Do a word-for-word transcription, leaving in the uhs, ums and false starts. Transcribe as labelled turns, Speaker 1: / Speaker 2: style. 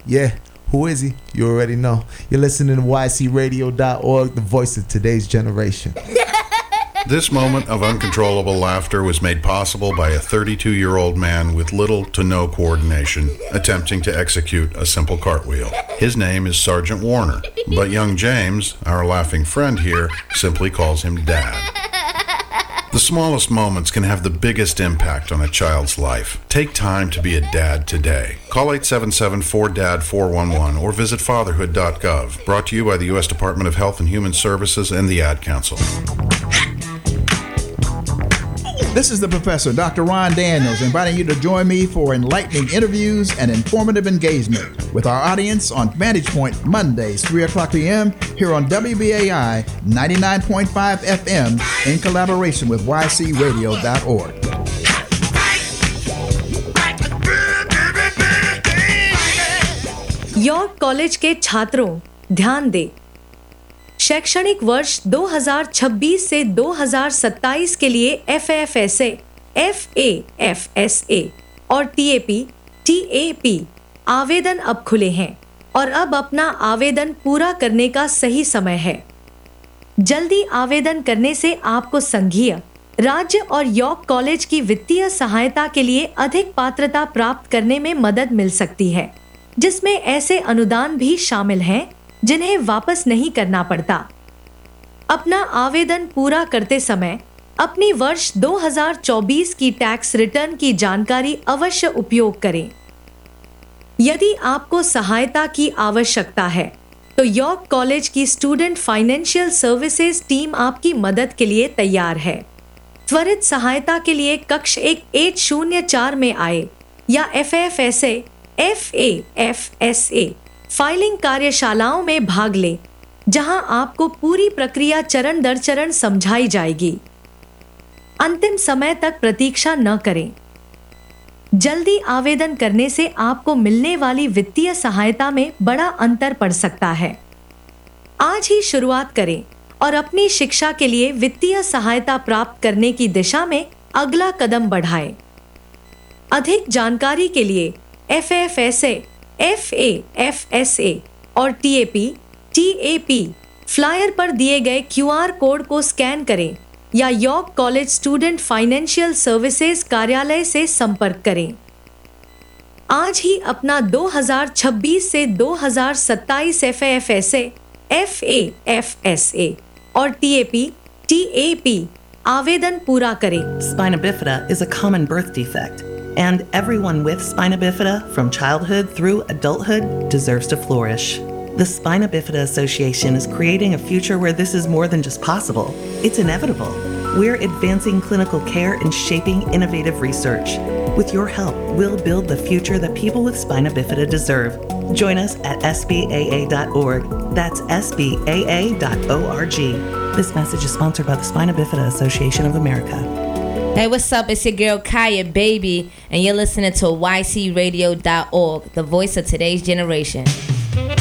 Speaker 1: Yeah, who is he? You already know. You're listening to Y C radio dot org, the voice of today's generation.
Speaker 2: This moment of uncontrollable laughter was made possible by a thirty-two-year-old man with little to no coordination attempting to execute a simple cartwheel. His name is Sergeant Warner, but young James, our laughing friend here, simply calls him Dad. The smallest moments can have the biggest impact on a child's life. Take time to be a dad today. Call eight seven seven four D A D four one one or visit fatherhood dot gov. Brought to you by the U S Department of Health and Human Services and the Ad Council.
Speaker 3: This is the Professor, Doctor Ron Daniels, inviting you to join me for enlightening interviews and informative engagement with our audience on Vantage Point Mondays, three o'clock p.m. here on W B A I ninety-nine point five F M in collaboration with Y C radio dot org.
Speaker 4: York college के छात्रों, ध्यान दें। शैक्षणिक वर्ष दो हज़ार छब्बीस से दो हज़ार सत्ताईस के लिए F A F S A, F A F S A और T A P, T A P आवेदन अब खुले हैं और अब अपना आवेदन पूरा करने का सही समय है। जल्दी आवेदन करने से आपको संघीय, राज्य और यॉर्क कॉलेज की वित्तीय सहायता के लिए अधिक पात्रता प्राप्त करने में मदद मिल सकती है, जिसमें ऐसे अनुदान भी शामिल हैं जिन्हें वापस नहीं करना पड़ता। अपना आवेदन पूरा करते समय अपनी वर्ष दो हज़ार चौबीस की टैक्स रिटर्न की जानकारी अवश्य उपयोग करें। यदि आपको सहायता की आवश्यकता है तो यॉर्क कॉलेज की स्टूडेंट फाइनेंशियल सर्विसेज टीम आपकी मदद के लिए तैयार है। त्वरित सहायता के लिए कक्ष एक आठ शून्य चार में आए या F A F S A, F A F S A filing कार्यशालाओं में भाग लें, जहां आपको पूरी प्रक्रिया चरण दर चरण समझाई जाएगी। अंतिम समय तक प्रतीक्षा न करें। जल्दी आवेदन करने से आपको मिलने वाली वित्तीय सहायता में बड़ा अंतर पड़ सकता है। आज ही शुरुआत करें और अपनी शिक्षा के लिए वित्तीय सहायता प्राप्त करने की दिशा में अगला कदम बढ़ाएं। अधिक जानकारी के लिए F A F S A, F A F S A और T A P, T A P flyer पर दिए गए क्यू आर कोड को स्कैन करें या York college student financial services कार्यालय से संपर्क करें। आज ही अपना दो हज़ार छब्बीस से दो हज़ार सत्ताईस F A F S A, F A F S A और T A P, T A P आवेदन पूरा करें।
Speaker 5: Spina bifida is a common birth defect, and everyone with spina bifida from childhood through adulthood deserves to flourish. The Spina Bifida Association is creating a future where this is more than just possible. It's inevitable. We're advancing clinical care and shaping innovative research. With your help, we'll build the future that people with spina bifida deserve. Join us at S B A A dot org. That's S B A A dot org. This message is sponsored by the Spina Bifida Association of America.
Speaker 6: Hey, what's up? It's your girl Kaya, baby, and you're listening to Y C radio dot org, the voice of today's generation.